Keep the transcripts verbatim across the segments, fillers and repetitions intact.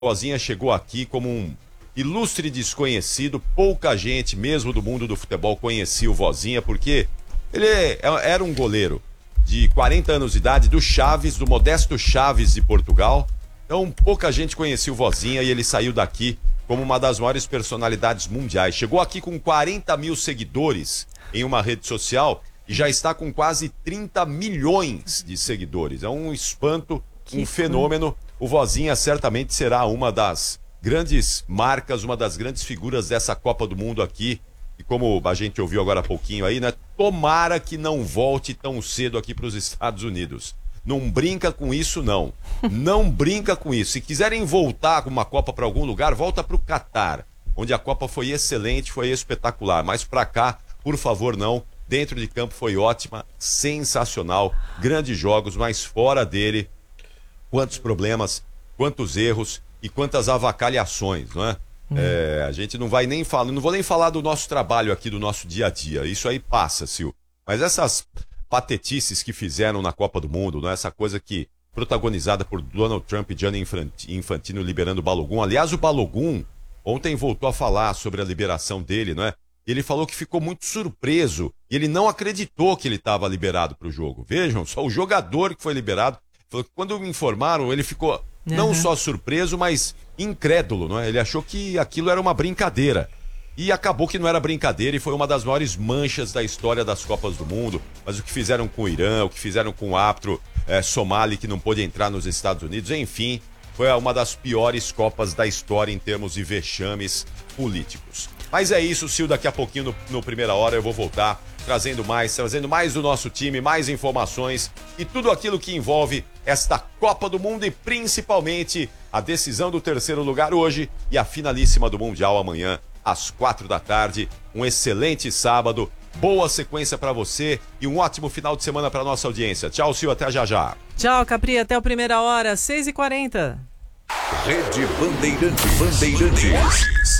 Vozinha chegou aqui como um ilustre desconhecido, pouca gente mesmo do mundo do futebol conhecia o Vozinha, porque ele era um goleiro de quarenta anos de idade, do Chaves, do modesto Chaves de Portugal. Então pouca gente conhecia o Vozinha e ele saiu daqui como uma das maiores personalidades mundiais. Chegou aqui com quarenta mil seguidores em uma rede social e já está com quase trinta milhões de seguidores. É um espanto, um fenômeno. O Vozinha certamente será uma das grandes marcas, uma das grandes figuras dessa Copa do Mundo aqui. E como a gente ouviu agora há pouquinho aí, né? Tomara que não volte tão cedo aqui para os Estados Unidos. Não brinca com isso, não. Não brinca com isso. Se quiserem voltar com uma Copa para algum lugar, volta para o Catar, onde a Copa foi excelente, foi espetacular. Mas para cá, por favor, não. Dentro de campo foi ótima, sensacional. Grandes jogos, mas fora dele, quantos problemas, quantos erros e quantas avacalhações, não é? Hum. É, a gente não vai nem falar, não vou nem falar do nosso trabalho aqui, do nosso dia a dia. Isso aí passa, Sil. Mas essas patetices que fizeram na Copa do Mundo, não é? Essa coisa que, protagonizada por Donald Trump e Gianni Infantino liberando o Balogun. Aliás, o Balogun ontem voltou a falar sobre a liberação dele, não é? Ele falou que ficou muito surpreso e ele não acreditou que ele estava liberado para o jogo. Vejam, só o jogador que foi liberado. Falou que quando me informaram, ele ficou uhum. não só surpreso, mas incrédulo, não é? Ele achou que aquilo era uma brincadeira. E acabou que não era brincadeira e foi uma das maiores manchas da história das Copas do Mundo. Mas o que fizeram com o Irã, o que fizeram com o árbitro é, somali que não pôde entrar nos Estados Unidos, enfim, foi uma das piores Copas da história em termos de vexames políticos. Mas é isso, Sil, daqui a pouquinho no, no Primeira Hora eu vou voltar trazendo mais, trazendo mais do nosso time, mais informações e tudo aquilo que envolve esta Copa do Mundo e principalmente a decisão do terceiro lugar hoje e a finalíssima do Mundial amanhã às quatro da tarde. Um excelente sábado, boa sequência para você e um ótimo final de semana para nossa audiência. Tchau, Sil, até já já. Tchau, Capri, até o Primeira Hora, seis e quarenta. Rede Bandeirantes. Bandeirantes.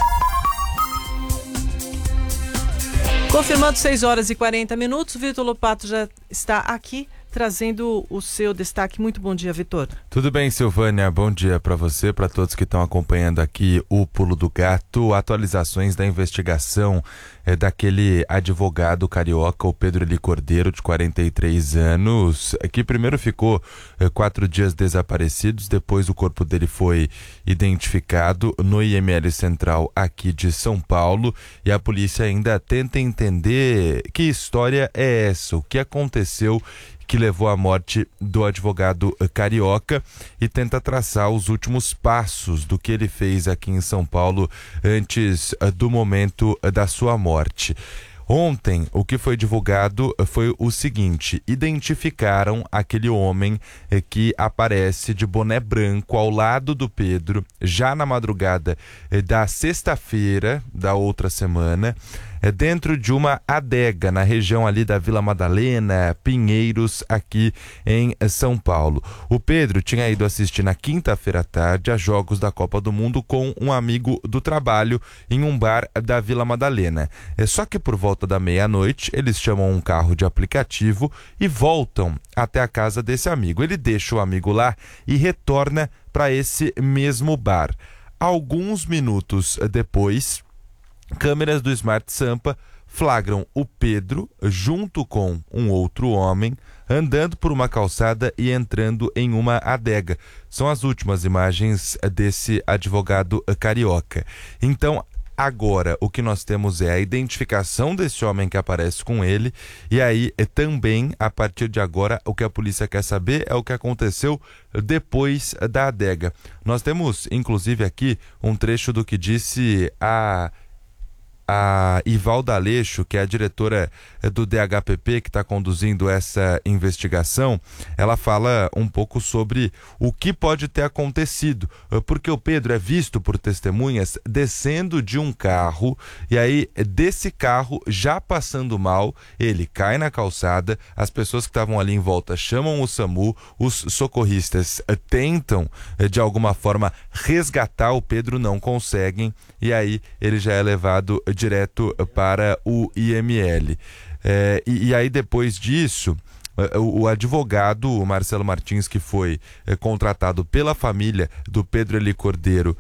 Confirmando seis horas e quarenta minutos, Vitor Lopato já está aqui trazendo o seu destaque. Muito bom dia, Vitor. Tudo bem, Silvânia? Bom dia para você, para todos que estão acompanhando aqui o Pulo do Gato. Atualizações da investigação é, daquele advogado carioca, o Pedro Eli Cordeiro, de quarenta e três anos, que primeiro ficou é, quatro dias desaparecidos, depois o corpo dele foi identificado no I M L Central aqui de São Paulo e a polícia ainda tenta entender que história é essa, o que aconteceu que levou à morte do advogado carioca e tenta traçar os últimos passos do que ele fez aqui em São Paulo antes do momento da sua morte. Ontem, o que foi divulgado foi o seguinte: identificaram aquele homem que aparece de boné branco ao lado do Pedro, já na madrugada da sexta-feira da outra semana, dentro de uma adega na região ali da Vila Madalena, Pinheiros, aqui em São Paulo. O Pedro tinha ido assistir na quinta-feira à tarde a jogos da Copa do Mundo com um amigo do trabalho em um bar da Vila Madalena. É só que por volta da meia-noite eles chamam um carro de aplicativo e voltam até a casa desse amigo. Ele deixa o amigo lá e retorna para esse mesmo bar. Alguns minutos depois, câmeras do Smart Sampa flagram o Pedro junto com um outro homem andando por uma calçada e entrando em uma adega. São as últimas imagens desse advogado carioca. Então, agora o que nós temos é a identificação desse homem que aparece com ele e aí também, a partir de agora, o que a polícia quer saber é o que aconteceu depois da adega. Nós temos, inclusive, aqui um trecho do que disse a A Ivalda Aleixo, que é a diretora do D H P P, que está conduzindo essa investigação. Ela fala um pouco sobre o que pode ter acontecido, porque o Pedro é visto por testemunhas descendo de um carro, e aí desse carro, já passando mal, ele cai na calçada, as pessoas que estavam ali em volta chamam o SAMU, os socorristas tentam de alguma forma resgatar o Pedro, não conseguem, e aí ele já é levado direto para o I M L. É, e, e aí depois disso, O, o advogado o Marcelo Martins, que foi é, contratado pela família do Pedro Eli Cordeiro